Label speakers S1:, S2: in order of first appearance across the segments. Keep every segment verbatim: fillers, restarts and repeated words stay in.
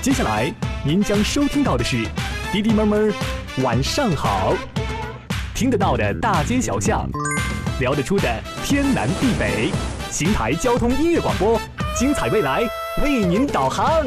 S1: 接下来您将收听到的是滴滴妹妹晚上好，听得到的大街小巷，聊得出的天南地北，邢台交通音乐广播，精彩未来为您导航。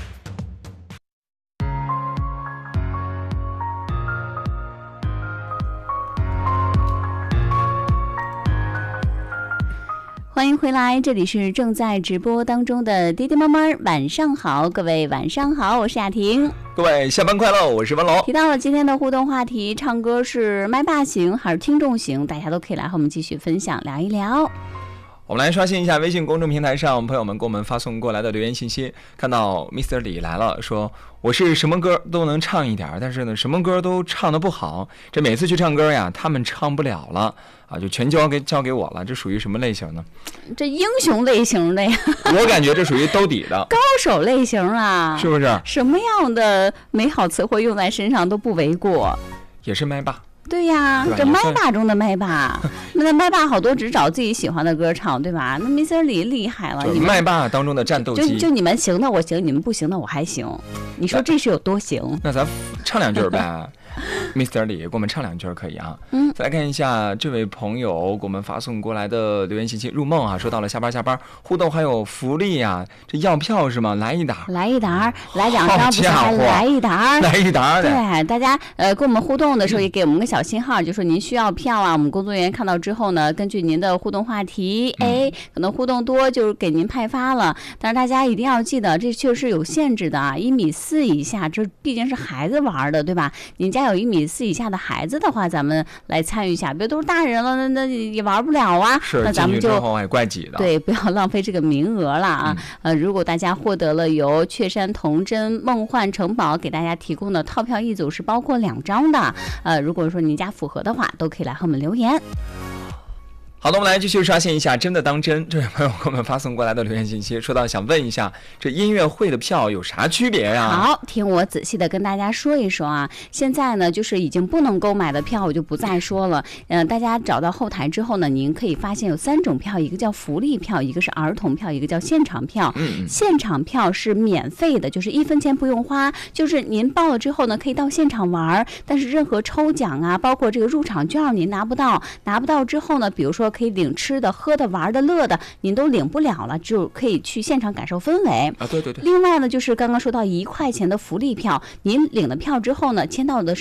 S2: 欢迎回来，这里是正在直播当中的滴滴妈妈晚上好，各位晚上好，我是雅婷，
S3: 各位下班快乐，我是文龙。
S2: 提到了今天的互动话题，唱歌是麦霸型还是听众型，大家都可以来和我们继续分享聊一聊。
S3: 我们来刷新一下微信公众平台上朋友们给我们发送过来的留言信息，看到 Mister 李来了，说我是什么歌都能唱一点，但是呢什么歌都唱得不好，这每次去唱歌呀他们唱不了了啊，就全交给交给我了，这属于什么类型呢？
S2: 这英雄类型的呀
S3: 我感觉这属于兜底的
S2: 高手类型啊，
S3: 是不是？
S2: 什么样的美好词汇用在身上都不为过，
S3: 也是麦霸。
S2: 对呀，这麦霸中的麦霸，那麦霸好多只找自己喜欢的歌唱，对吧？那 Mister 李厉害了，
S3: 麦霸当中的战斗机，
S2: 就就你们行的我行，你们不行的我还行，你说这是有多行？
S3: 那咱唱两句呗。Mister 李给我们唱两句可以啊。嗯，再来看一下这位朋友给我们发送过来的留言信息，入梦啊，说到了下班下班互动还有福利啊，这要票是吗？来一打，
S2: 来一打，来两张不是还来一打，
S3: 来一打。
S2: 对，大家呃跟我们互动的时候也给我们个小信号，就说您需要票啊，我们工作人员看到之后呢，根据您的互动话题，哎，可能互动多就给您派发了。但是大家一定要记得，这确实有限制的啊，一米四以下，这毕竟是孩子玩的，对吧？您家有一米四以下的孩子的话，咱们来参与一下，别都是大人了，那那也玩不了啊。
S3: 是，
S2: 那咱们就
S3: 还怪挤的。
S2: 对，不要浪费这个名额了啊。嗯、呃，如果大家获得了由雀山童真梦幻城堡给大家提供的套票一组，是包括两张的。呃，如果说您家符合的话，都可以来和我们留言。
S3: 好的，我们来继续刷新一下真的当真这位朋友给我们发送过来的留言信息，说到想问一下这音乐会的票有啥区别呀？
S2: 好，听我仔细的跟大家说一说啊。现在呢就是已经不能购买的票我就不再说了，嗯、呃，大家找到后台之后呢，您可以发现有三种票，一个叫福利票，一个是儿童票，一个叫现场票。嗯，现场票是免费的，就是一分钱不用花，就是您报了之后呢可以到现场玩，但是任何抽奖啊包括这个入场券您拿不到，拿不到之后呢，比如说可以领吃的喝的玩的乐的您都领不了了，只有可以去现场感受氛围
S3: 啊。对对对。
S2: 另外呢就是刚刚说到一块钱的福利票，您领了票之后呢，签到的